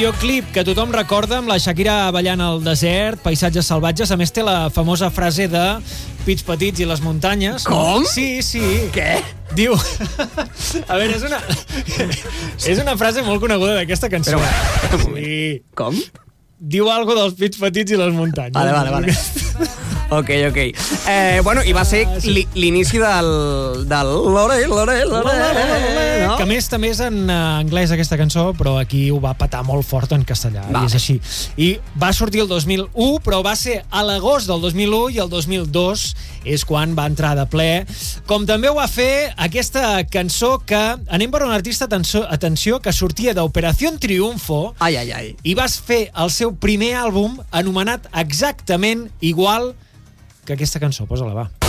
videoclip que tothom recorda amb la Shakira ballant al desert, paisatges salvatges. A més, té la famosa frase de pits petits i les muntanyes. Com? Sí. Què? Diu... A veure, és una frase molt coneguda d'aquesta cançó. Però, sí. Com? Diu algo dels pits petits i les muntanyes. Vale. Ok. Bueno, i va ser l'inici del Lore, no? Que a més també és en anglès aquesta cançó, però aquí ho va petar molt fort en castellà, i és així. I va sortir el 2001, però va ser a l'agost del 2001 i el 2002 és quan va entrar de ple. Com també ho va fer aquesta cançó que... Anem per un artista, atenció, que sortia d'Operación Triunfo. Ai. I vas fer el seu primer àlbum anomenat exactament igual que aquesta cançó. Posa-la, va.